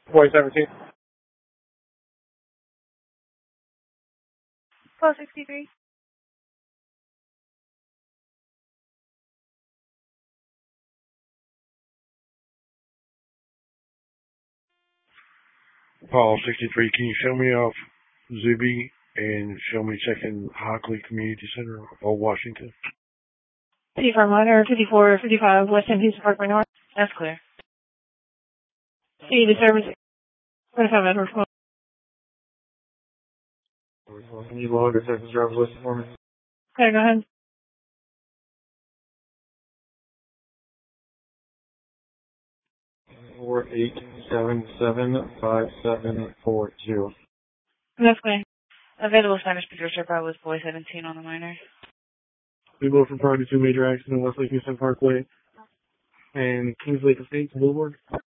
Boy 17. 1263. Paul 63, can you show me off Zuby and show me second Hockley Community Center, Old Washington? C4 Minor, 5455 West End Houston Parkway North. That's clear. C, the service, 25 Edward 12. Can you log a second driver's license for me? Okay, go ahead. Or 8775740. That's clear. Available Spanish speaker survey was boy 17 on the minor. We moved from prior to two major accident, Westlake Houston Parkway and Kingsley Estates Boulevard.